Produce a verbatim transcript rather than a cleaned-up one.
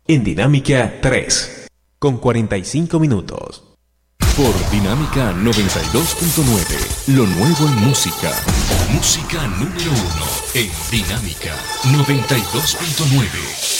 En Dinámica tres, con cuarenta y cinco minutos. Por Dinámica noventa y dos punto nueve, lo nuevo en música. Música número uno en Dinámica noventa y dos punto nueve.